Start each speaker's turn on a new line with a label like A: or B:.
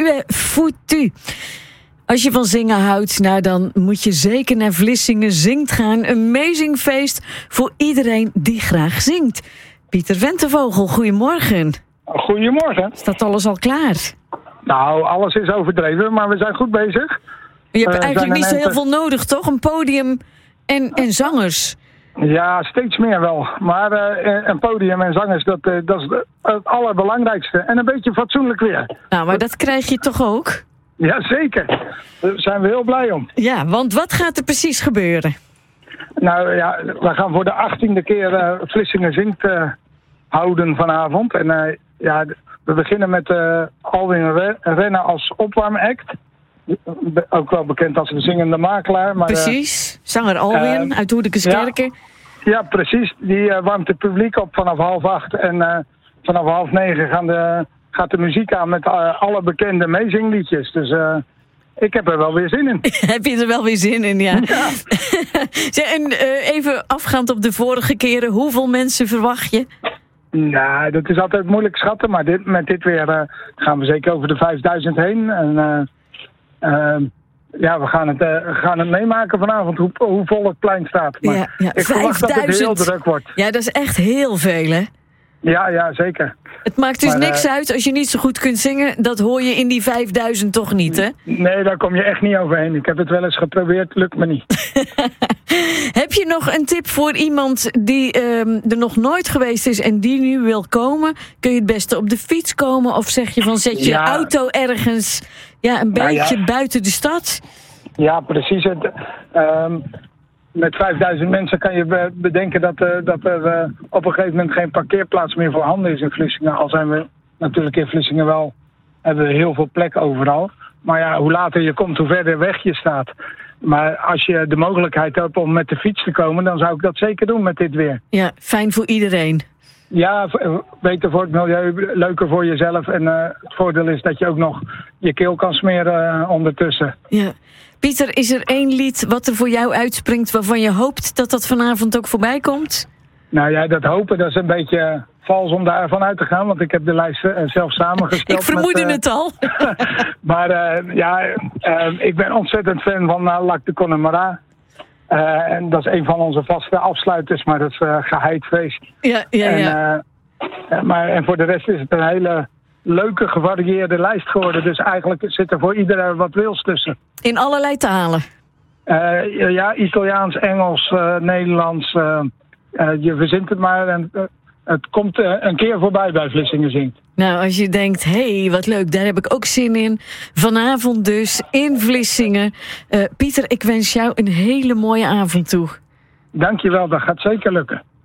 A: Tu es foutu. Als je van zingen houdt, nou dan moet je zeker naar Vlissingen Zingt gaan. Een amazing feest voor iedereen die graag zingt. Pieter Wentevogel, goedemorgen.
B: Goedemorgen.
A: Staat alles al klaar?
B: Nou, alles is overdreven, maar we zijn goed bezig.
A: Je hebt eigenlijk niet zo heel veel nodig, toch? Een podium en zangers.
B: Ja, steeds meer wel. Maar een podium en zangers, dat is het allerbelangrijkste. En een beetje fatsoenlijk weer.
A: Nou, maar dat krijg je toch ook?
B: Ja, zeker. Daar zijn we heel blij om.
A: Ja, want wat gaat er precies gebeuren?
B: Nou ja, we gaan voor de 18e keer Vlissingen Zingt houden vanavond. En we beginnen met Alwin Renner als opwarmact. Ook wel bekend als de zingende makelaar. Maar,
A: precies, zanger Alwin uit Hoedekeskerken.
B: Ja, precies. Die warmt het publiek op vanaf 7:30. En vanaf 8:30 gaat de muziek aan met alle bekende meezingliedjes. Dus ik heb er wel weer zin in.
A: Heb je er wel weer zin in, ja. En even afgaand op de vorige keren, hoeveel mensen verwacht je?
B: Nou, dat is altijd moeilijk schatten. Maar met dit weer gaan we zeker over de 5000 heen. En we gaan het meemaken vanavond hoe vol het plein staat. Maar ik verwacht dat het heel druk wordt.
A: Ja, dat is echt heel veel, hè?
B: Ja, zeker.
A: Het maakt dus niks uit als je niet zo goed kunt zingen. Dat hoor je in die 5000 toch niet, hè?
B: Nee, daar kom je echt niet overheen. Ik heb het wel eens geprobeerd, lukt me niet.
A: Heb je nog een tip voor iemand die er nog nooit geweest is en die nu wil komen? Kun je het beste op de fiets komen? Of zeg je van zet je auto ergens een beetje buiten de stad? Ja,
B: precies. Met 5000 mensen kan je bedenken dat er op een gegeven moment geen parkeerplaats meer voorhanden is in Vlissingen. Al zijn we natuurlijk in Vlissingen wel, hebben we heel veel plek overal. Maar ja, hoe later je komt, hoe verder weg je staat. Maar als je de mogelijkheid hebt om met de fiets te komen, dan zou ik dat zeker doen met dit weer.
A: Ja, fijn voor iedereen.
B: Ja, beter voor het milieu, leuker voor jezelf. En het voordeel is dat je ook nog je keel kan smeren ondertussen.
A: Ja. Pieter, is er één lied wat er voor jou uitspringt waarvan je hoopt dat dat vanavond ook voorbij komt?
B: Nou ja, dat hopen, dat is een beetje vals om daarvan uit te gaan, want ik heb de lijst zelf samengesteld.
A: Ik vermoedde het al.
B: Maar ik ben ontzettend fan van Lac de Connemara. En dat is een van onze vaste afsluiters, maar dat is geheid feest.
A: Ja.
B: En voor de rest is het een hele leuke, gevarieerde lijst geworden. Dus eigenlijk zit er voor iedereen wat wils tussen.
A: In allerlei talen?
B: Italiaans, Engels, Nederlands. Je verzint het maar en het komt een keer voorbij bij Vlissingen Zingt.
A: Nou, als je denkt, wat leuk, daar heb ik ook zin in. Vanavond dus, in Vlissingen. Pieter, ik wens jou een hele mooie avond toe.
B: Dankjewel, dat gaat zeker lukken.